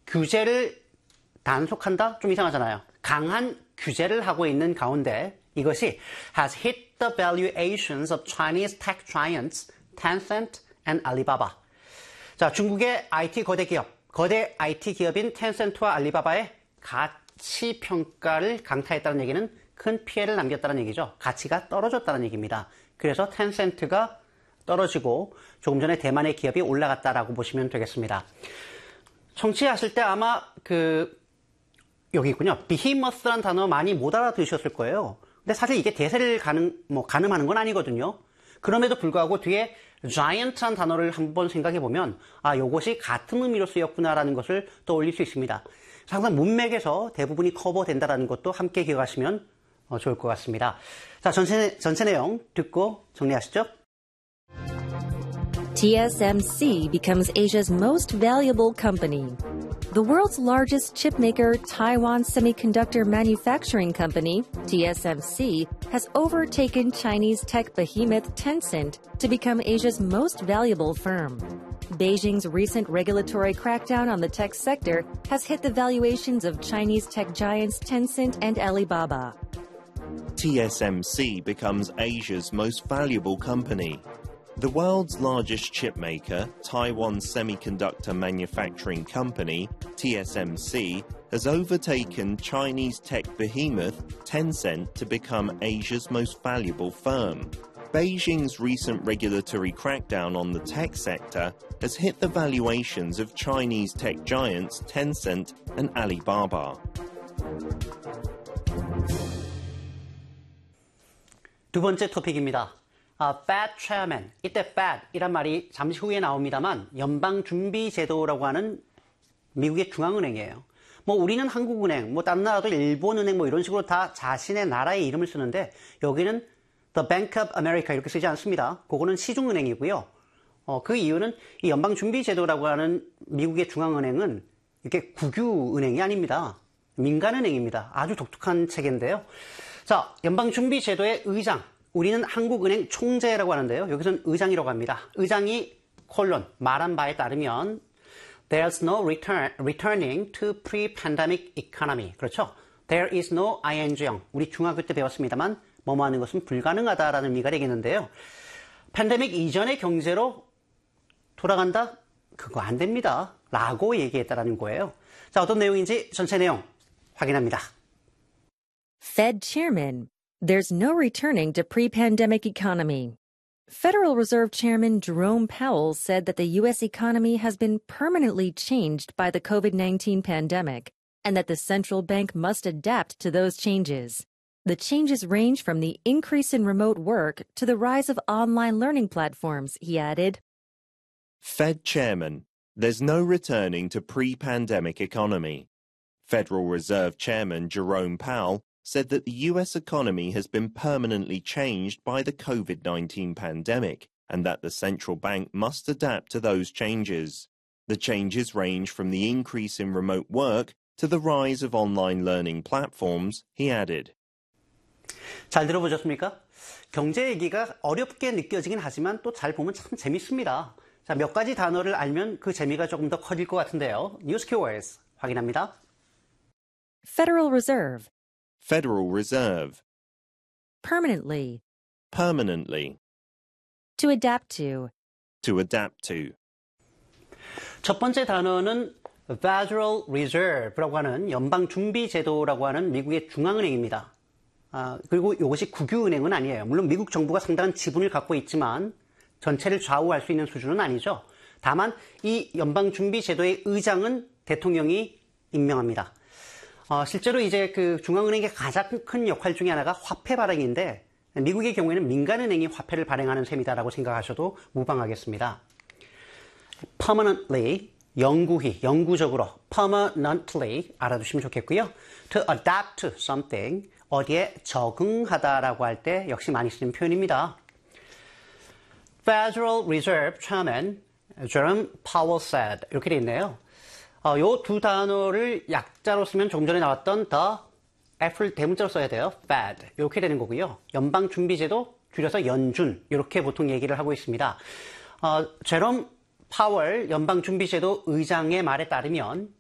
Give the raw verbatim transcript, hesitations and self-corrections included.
규제를 단속한다? 좀 이상하잖아요. 강한 규제를 하고 있는 가운데 이것이 has hit the valuations of Chinese tech giants Tencent and Alibaba. 자, 중국의 아이티 거대 기업, 거대 아이티 기업인 텐센트와 알리바바의 가치 평가를 강타했다는 얘기는 큰 피해를 남겼다는 얘기죠. 가치가 떨어졌다는 얘기입니다. 그래서 텐센트가 떨어지고 조금 전에 대만의 기업이 올라갔다라고 보시면 되겠습니다. 청취하실 때 아마 그 여기 있군요. 비히머스라는 단어 많이 못 알아들으셨을 거예요. 근데 사실 이게 대세를 가능, 뭐 가늠하는 건 아니거든요. 그럼에도 불구하고 뒤에 giant라는 단어를 한번 생각해 보면 아, 이것이 같은 의미로 쓰였구나라는 것을 떠올릴 수 있습니다. 항상 문맥에서 대부분이 커버된다는 것도 함께 기억하시면 어, 좋을 것 같습니다. 자, 전체, 전체 내용 듣고 정리하시죠. T S M C becomes Asia's most valuable company. The world's largest chipmaker, Taiwan Semiconductor Manufacturing Company, T S M C, has overtaken Chinese tech behemoth Tencent to become Asia's most valuable firm. Beijing's recent regulatory crackdown on the tech sector has hit the valuations of Chinese tech giants Tencent and Alibaba. T S M C becomes Asia's most valuable company. The world's largest chipmaker, Taiwan Semiconductor Manufacturing Company, T S M C, has overtaken Chinese tech behemoth Tencent to become Asia's most valuable firm. Beijing's recent regulatory crackdown on the tech sector has hit the valuations of Chinese tech giants Tencent and Alibaba. 두 번째 토픽입니다. 아, Fed Chairman. 이때 Fed 이란 말이 잠시 후에 나옵니다만 연방준비제도라고 하는 미국의 중앙은행이에요. 뭐 우리는 한국은행, 뭐 다른 나라도 일본은행 뭐 이런 식으로 다 자신의 나라의 이름을 쓰는데 여기는 The Bank of America 이렇게 쓰지 않습니다. 그거는 시중은행이고요. 어, 그 이유는 이 연방준비제도라고 하는 미국의 중앙은행은 이렇게 국유은행이 아닙니다. 민간은행입니다. 아주 독특한 체계인데요. 자, 연방준비제도의 의장. 우리는 한국은행 총재라고 하는데요. 여기서는 의장이라고 합니다. 의장이 콜론 말한 바에 따르면 There's no return, returning to pre-pandemic economy. 그렇죠? There is no ing형. 우리 중학교 때 배웠습니다만 뭐뭐 하는 것은 불가능하다라는 의미가 되겠는데요. 팬데믹 이전의 경제로 돌아간다? 그거 안 됩니다. 라고 얘기했다라는 거예요. 자, 어떤 내용인지 전체 내용 확인합니다. Fed Chairman, there's no returning to pre-pandemic economy. Federal Reserve Chairman Jerome Powell said that the U S economy has been permanently changed by the COVID nineteen pandemic and that the central bank must adapt to those changes. The changes range from the increase in remote work to the rise of online learning platforms, he added. Fed Chairman, there's no returning to pre-pandemic economy. Federal Reserve Chairman Jerome Powell said that the U S economy has been permanently changed by the COVID nineteen pandemic and that the central bank must adapt to those changes. The changes range from the increase in remote work to the rise of online learning platforms, he added. 잘 들어보셨습니까? 경제 얘기가 어렵게 느껴지긴 하지만 또 잘 보면 참 재밌습니다. 자, 몇 가지 단어를 알면 그 재미가 조금 더 커질 것 같은데요. News Keywords 확인합니다. Federal Reserve. Federal Reserve. Permanently. Permanently. To adapt to. To adapt to. 첫 번째 단어는 Federal Reserve라고 하는 연방준비제도라고 하는 미국의 중앙은행입니다. 아, 그리고 이것이 국유은행은 아니에요. 물론 미국 정부가 상당한 지분을 갖고 있지만 전체를 좌우할 수 있는 수준은 아니죠. 다만 이 연방준비제도의 의장은 대통령이 임명합니다. 어, 실제로 이제 그 중앙은행의 가장 큰 역할 중에 하나가 화폐 발행인데 미국의 경우에는 민간은행이 화폐를 발행하는 셈이다라고 생각하셔도 무방하겠습니다. Permanently, 영구히, 영구적으로, permanently 알아두시면 좋겠고요. To adapt to something, 어디에 적응하다라고 할 때 역시 많이 쓰는 표현입니다. Federal Reserve Chairman Jerome Powell said 이렇게 되어 있네요. 어, 요 두 단어를 약자로 쓰면 조금 전에 나왔던 the F를 대문자로 써야 돼요. Fed 이렇게 되는 거고요. 연방준비제도 줄여서 연준 이렇게 보통 얘기를 하고 있습니다. 어, 제롬 파월 연방준비제도 의장의 말에 따르면